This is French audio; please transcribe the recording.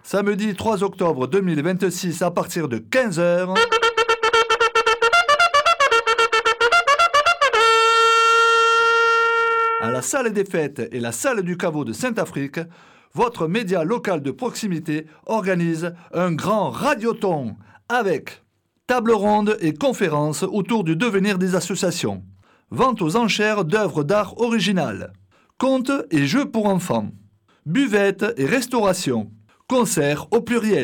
Samedi 3 octobre 2026 à partir de 15h. À la salle des fêtes et la salle du caveau de Saint-Afrique, votre média local de proximité organise un grand radioton avec table ronde et conférences autour du devenir des associations, vente aux enchères d'œuvres d'art originales, contes et jeux pour enfants, buvette et restauration, concerts au pluriel.